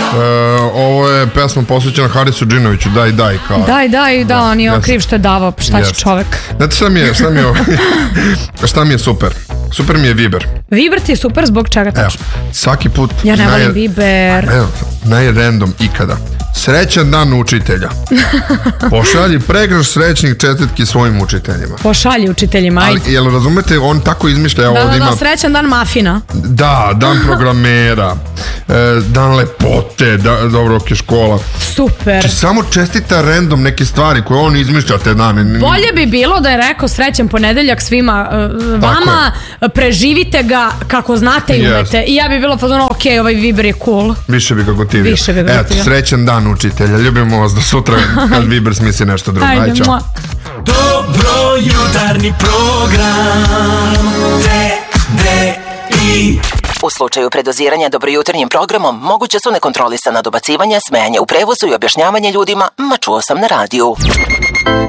Ovo je pesma posvećena Harisu Džinoviću, Daj kao. Daj, on je kriv što je davao, šta će čovek. Znate šta mi je super? Super mi je Viber. Viber ti je super, zbog čega tačno? Svaki put... Ja ne volim Viber. Najrandom ikada. Srećan dan učitelja. Pošalji pregrš srećnih čestitki svojim učiteljima. Pošalji učiteljima, ajde. Ali, jel razumete, on tako izmišlja. Da, srećan dan mafina. Da, dan programera, dan lepote, dobro, ok, škola. Super. Znači, samo čestita random neke stvari koje on izmišlja te dane. Bolje bi bilo da je rekao srećan ponedeljak svima vama, preživite ga kako znate i umete. I ja bi bilo fazono, ok, ovaj Viber je cool. Više bi ga gotivio. Eto, srećan dan učitelja. Ljubimo vas do sutra kad Viber smisli nešto drugo. Ajde, čao. Dobro jutarnji program TDI. U slučaju predoziranja dobrojutarnjim programom moguće su nekontrolisana dobacivanja, smejanje u prevozu i objašnjavanje ljudima, ma čuo sam na radiju.